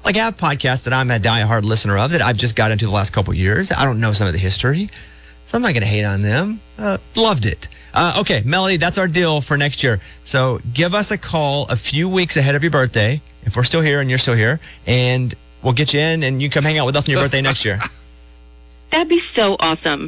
Like, I have podcasts that I'm a diehard listener of that I've just got into the last couple of years. I don't know some of the history, so I'm not going to hate on them. Loved it. Okay, Melody, that's our deal for next year. So give us a call a few weeks ahead of your birthday, if we're still here and you're still here, and we'll get you in and you can come hang out with us on your birthday next year. That'd be so awesome.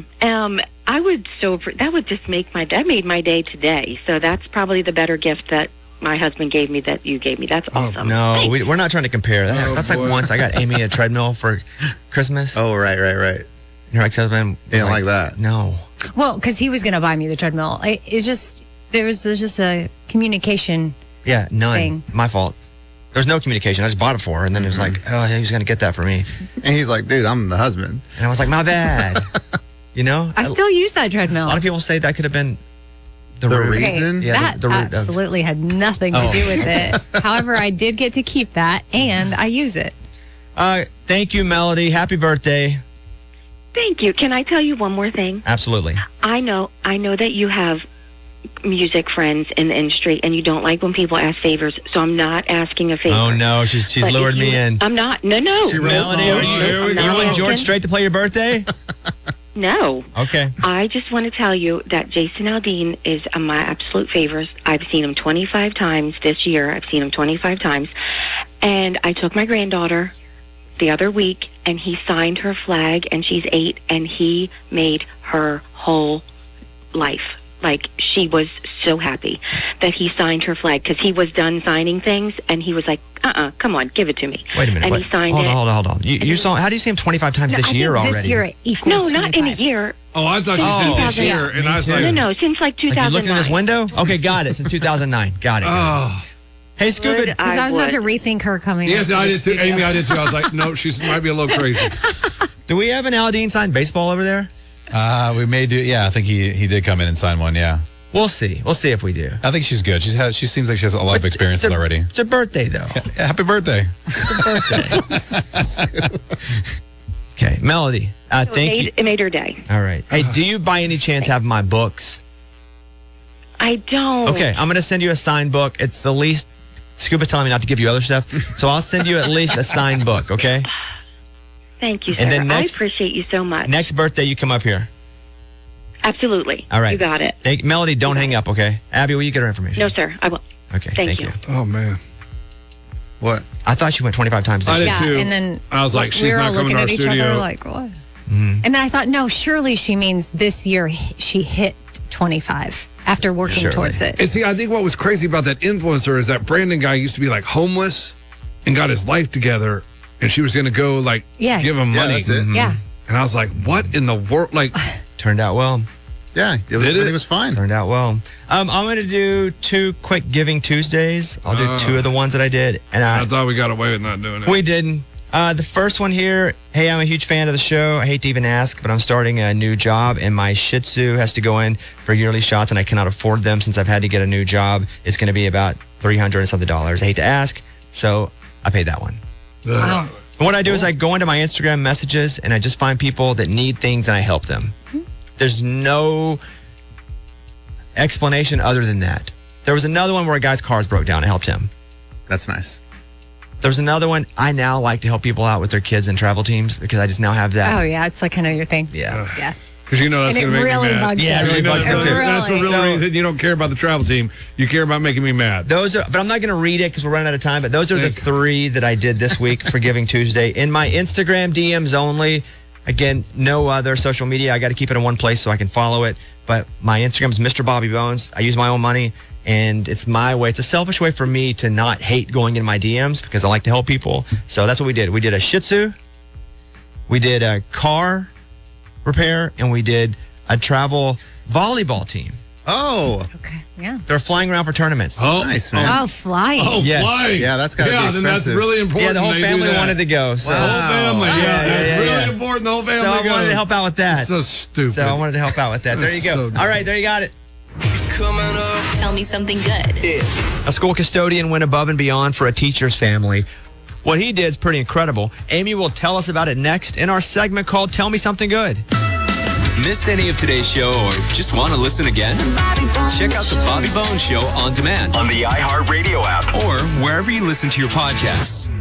That would just made my day today. So that's probably the better gift that my husband gave me that you gave me. That's awesome. No, we're not trying to compare. That's like once I got Amy a treadmill for Christmas. Oh, right. Your ex-husband didn't like that. No. Well, because he was going to buy me the treadmill. It's just, there's just a communication none. thing. My fault. There's no communication. I just bought it for her, and then it was like, oh, he's going to get that for me. And he's like, dude, I'm the husband. And I was like, my bad. You know? I still use that treadmill. A lot of people say that could have been the reason. That the root absolutely had nothing to do with it. However, I did get to keep that, and I use it. Thank you, Melody. Happy birthday. Thank you. Can I tell you one more thing? Absolutely. I know that you have music friends in the industry, and you don't like when people ask favors, so I'm not asking a favor. Oh, no. She's lured me in. I'm not. No. Melody, are you want George Strait to play your birthday? No. Okay. I just want to tell you that Jason Aldean is my absolute favorite. I've seen him 25 times this year. I've seen him 25 times. And I took my granddaughter the other week, and he signed her flag, and she's 8, and he made her whole life. Like, she was so happy that he signed her flag, because he was done signing things, and he was like, come on, give it to me. Wait a minute. And he signed it. Hold on. You saw, how do you see him 25 times this year already? This year equals No, not in a year. Oh, I thought you said this year, and I was like... No, since like 2009. Like you looked in this window? Okay, got it. Since 2009. Got it. Oh. Hey, Scuba. Because I was about to rethink her coming. Yes, I did too. Amy, I did too. I was like, no, she might be a little crazy. Do we have an Aldean signed baseball over there? We may do. Yeah, I think he did come in and sign one. Yeah. We'll see. We'll see if we do. I think she's good. She seems like she has a lot of experiences already. It's her birthday, though. Yeah, happy birthday. It's her birthday. Okay, Melody. Thank you. It made her day. All right. Hey, do you by any chance have my books? I don't. Okay, I'm going to send you a signed book. It's the least... Scuba's telling me not to give you other stuff, so I'll send you at least a signed book, okay? Thank you, sir. And then I appreciate you so much. Next birthday, you come up here. Absolutely. All right. You got it. Melody, don't hang up, okay? Abby, will you get her information? No, sir. I will. Okay, thank you. Oh, man. What? I thought she went 25 times this I year. did too. And then I was like, she's we were not all coming looking to our at each studio. other like, what? And then I thought, no, surely she means this year she hit 25 after working towards it. And see, I think what was crazy about that influencer is that Brandon guy used to be like homeless and got his life together, and she was going to go like give him money. That's it. Yeah. And I was like, what in the world? Like, Turned out well. Yeah, everything was fine. Turned out well. I'm going to do 2 quick Giving Tuesdays. I'll do 2 of the ones that I did. And I thought we got away with not doing it. We didn't. The first one here, hey, I'm a huge fan of the show. I hate to even ask, but I'm starting a new job, and my Shih Tzu has to go in for yearly shots, and I cannot afford them since I've had to get a new job. It's going to be about $300 and something. I hate to ask, so I paid that one. Wow. And what I do is I go into my Instagram messages, and I just find people that need things, and I help them. There's no explanation other than that. There was another one where a guy's cars broke down. I helped him. That's nice. There's another one. I now like to help people out with their kids and travel teams because I just now have that. Oh, yeah. It's like kind of your thing. Yeah. Yeah. Because you know that's And going it to make really me mad. bugs Yeah, it him. really bugs him too. That's the real reason you don't care about the travel team. You care about making me mad. Those are, but I'm not going to read it because we're running out of time. But those are the 3 that I did this week for Giving Tuesday in my Instagram DMs only. Again, no other social media. I got to keep it in one place so I can follow it. But my Instagram is Mr. Bobby Bones. I use my own money, and it's my way. It's a selfish way for me to not hate going in my DMs because I like to help people. So that's what we did. We did a Shih Tzu, we did a car repair, and we did a travel volleyball team. Oh. Okay. Yeah. They're flying around for tournaments. Oh, Nice, man. Oh, flying. Oh, Yeah. flying. Yeah, that's gotta be then that's expensive. really important. Yeah, the whole they do family that. wanted to go. So, The whole family. Yeah, that's really important. The whole family So I wanted goes. to help out with that. So stupid. So I wanted to help out with that. There you That's go. so dumb. All right, there you got it. Tell me something good. A school custodian went above and beyond for a teacher's family. What he did is pretty incredible. Amy will tell us about it next in our segment called Tell Me Something Good. Missed any of today's show or just want to listen again? Check out the Bobby Bones Show on demand on the iHeartRadio app or wherever you listen to your podcasts.